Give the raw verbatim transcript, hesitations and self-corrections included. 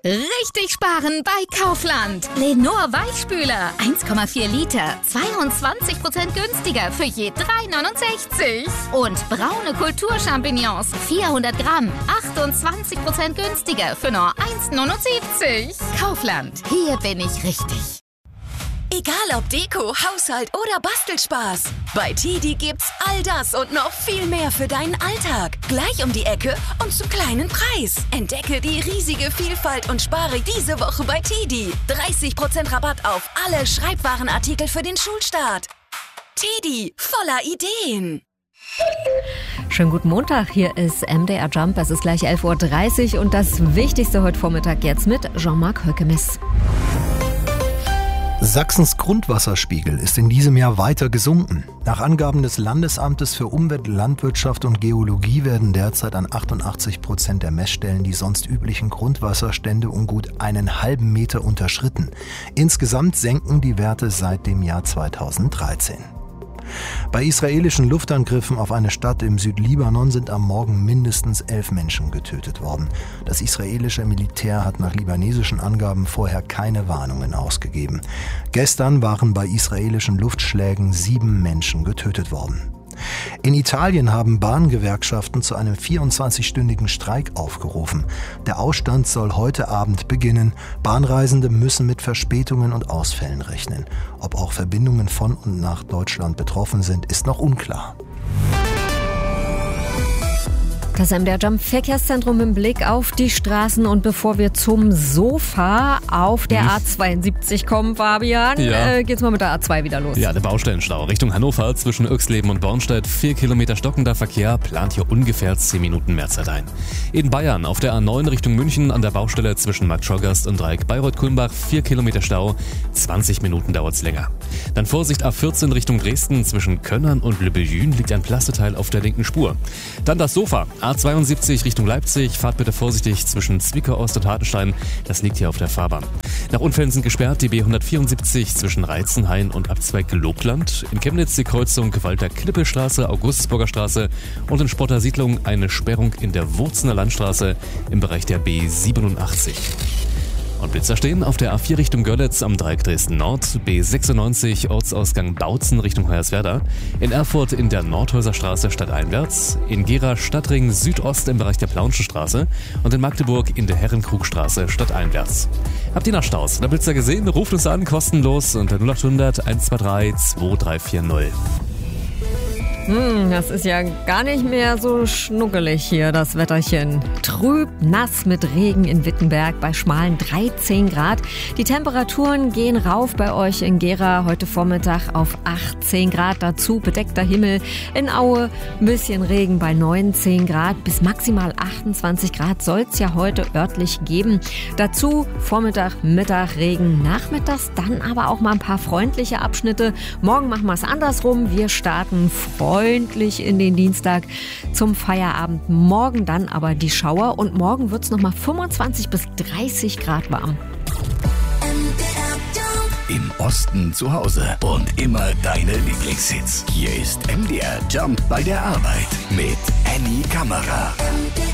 Richtig sparen bei Kaufland. Lenor Weichspüler, eins Komma vier Liter, zweiundzwanzig Prozent günstiger für je drei neunundsechzig. Und braune Kulturchampignons, vierhundert Gramm, achtundzwanzig Prozent günstiger für nur eins neunundsiebzig. Kaufland, hier bin ich richtig. Egal ob Deko, Haushalt oder Bastelspaß. Bei Tedi gibt's all das und noch viel mehr für deinen Alltag. Gleich um die Ecke und zum kleinen Preis. Entdecke die riesige Vielfalt und spare diese Woche bei Tedi. dreißig Prozent Rabatt auf alle Schreibwarenartikel für den Schulstart. Tedi, voller Ideen. Schönen guten Montag, hier ist M D R Jump. Es ist gleich elf Uhr dreißig und das Wichtigste heute Vormittag jetzt mit Jean-Marc Hökemis. Sachsens Grundwasserspiegel ist in diesem Jahr weiter gesunken. Nach Angaben des Landesamtes für Umwelt, Landwirtschaft und Geologie werden derzeit an achtundachtzig Prozent der Messstellen die sonst üblichen Grundwasserstände um gut einen halben Meter unterschritten. Insgesamt senken die Werte seit dem Jahr zweitausenddreizehn. Bei israelischen Luftangriffen auf eine Stadt im Südlibanon sind am Morgen mindestens elf Menschen getötet worden. Das israelische Militär hat nach libanesischen Angaben vorher keine Warnungen ausgegeben. Gestern waren bei israelischen Luftschlägen sieben Menschen getötet worden. In Italien haben Bahngewerkschaften zu einem vierundzwanzigstündigen Streik aufgerufen. Der Ausstand soll heute Abend beginnen. Bahnreisende müssen mit Verspätungen und Ausfällen rechnen. Ob auch Verbindungen von und nach Deutschland betroffen sind, ist noch unklar. Das M D R Jump Verkehrszentrum im Blick auf die Straßen. Und bevor wir zum Sofa auf der A zweiundsiebzig kommen, Fabian, ja. äh, geht's mal mit der A zwei wieder los. Ja, der Baustellenstau Richtung Hannover zwischen Öxleben und Bornstedt. Vier Kilometer stockender Verkehr, plant hier ungefähr zehn Minuten mehr Zeit ein. In Bayern auf der A neun Richtung München an der Baustelle zwischen Markt Schoggast und Dreieck Bayreuth-Kulmbach. Vier Kilometer Stau, zwanzig Minuten dauert's länger. Dann Vorsicht, A vierzehn Richtung Dresden zwischen Könnern und Le Bellune liegt ein Plasteteil auf der linken Spur. Dann das Sofa. A zweiundsiebzig Richtung Leipzig, fahrt bitte vorsichtig zwischen Zwickau, Ost und Hartenstein, das liegt hier auf der Fahrbahn. Nach Unfällen sind gesperrt die B hundertvierundsiebzig zwischen Reizenhain und Abzweig Lobland, in Chemnitz die Kreuzung Walter-Klippe-Straße, Augustusburger Straße und in Spotter Siedlung eine Sperrung in der Wurzener Landstraße im Bereich der B siebenundachtzig. Und Blitzer stehen auf der A vier Richtung Görlitz am Dreieck Dresden Nord, B sechsundneunzig Ortsausgang Bautzen Richtung Hoyerswerda, in Erfurt in der Nordhäuserstraße stadteinwärts, in Gera Stadtring Südost im Bereich der Plaunschen Straße und in Magdeburg in der Herrenkrugstraße stadteinwärts. Habt ihr nach Staus oder Blitzer gesehen? Ruft uns an, kostenlos unter null acht hundert eins zwei drei zwei drei vier null. Hm, das ist ja gar nicht mehr so schnuckelig hier, das Wetterchen. Trüb, nass mit Regen in Wittenberg bei schmalen dreizehn Grad. Die Temperaturen gehen rauf bei euch in Gera heute Vormittag auf achtzehn Grad. Dazu bedeckter Himmel in Aue, ein bisschen Regen bei neunzehn Grad. Bis maximal achtundzwanzig Grad soll es ja heute örtlich geben. Dazu Vormittag, Mittag Regen, nachmittags dann aber auch mal ein paar freundliche Abschnitte. Morgen machen wir es andersrum. Wir starten freundlich freundlich in den Dienstag zum Feierabend. Morgen dann aber die Schauer und morgen wird es nochmal fünfundzwanzig bis dreißig Grad warm. Im Osten zu Hause und immer deine Lieblingshits. Hier ist M D R Jump bei der Arbeit mit Annie Kammerer.